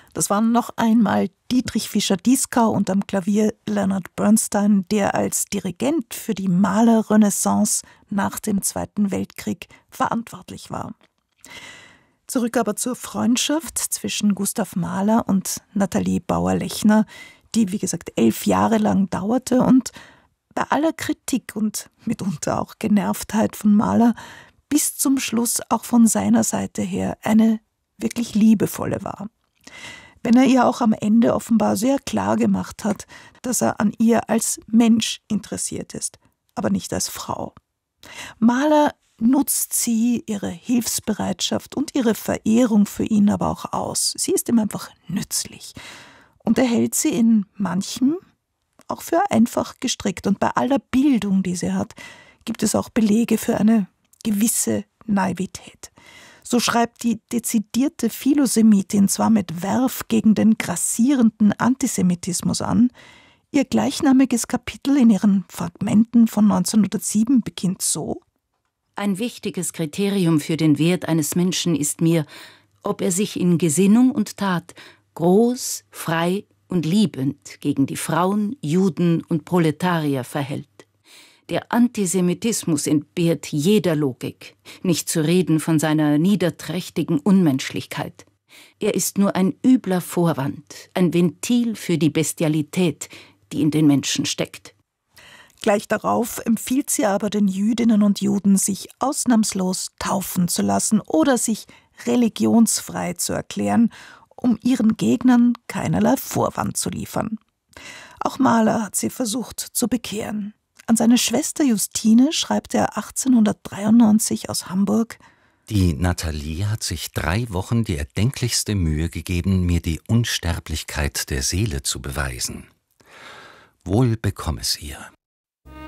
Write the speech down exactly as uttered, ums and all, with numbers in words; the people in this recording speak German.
Das waren noch einmal Dietrich Fischer-Dieskau und am Klavier Leonard Bernstein, der als Dirigent für die Malerrenaissance nach dem Zweiten Weltkrieg verantwortlich war. Zurück aber zur Freundschaft zwischen Gustav Mahler und Nathalie Bauer-Lechner, die, wie gesagt, elf Jahre lang dauerte und bei aller Kritik und mitunter auch Genervtheit von Mahler bis zum Schluss auch von seiner Seite her eine wirklich liebevolle war. Wenn er ihr auch am Ende offenbar sehr klar gemacht hat, dass er an ihr als Mensch interessiert ist, aber nicht als Frau. Mahler nutzt sie, ihre Hilfsbereitschaft und ihre Verehrung für ihn aber auch aus. Sie ist ihm einfach nützlich und er hält sie in manchem auch für einfach gestrickt. Und bei aller Bildung, die sie hat, gibt es auch Belege für eine gewisse Naivität. So schreibt die dezidierte Philosemitin zwar mit Verf gegen den grassierenden Antisemitismus an, ihr gleichnamiges Kapitel in ihren Fragmenten von neunzehnhundertsieben beginnt so: Ein wichtiges Kriterium für den Wert eines Menschen ist mir, ob er sich in Gesinnung und Tat groß, frei und liebend gegen die Frauen, Juden und Proletarier verhält. Der Antisemitismus entbehrt jeder Logik, nicht zu reden von seiner niederträchtigen Unmenschlichkeit. Er ist nur ein übler Vorwand, ein Ventil für die Bestialität, die in den Menschen steckt. Gleich darauf empfiehlt sie aber den Jüdinnen und Juden, sich ausnahmslos taufen zu lassen oder sich religionsfrei zu erklären, um ihren Gegnern keinerlei Vorwand zu liefern. Auch Mahler hat sie versucht zu bekehren. An seine Schwester Justine schreibt er achtzehnhundertdreiundneunzig aus Hamburg: Die Nathalie hat sich drei Wochen die erdenklichste Mühe gegeben, mir die Unsterblichkeit der Seele zu beweisen. Wohl bekomm es ihr.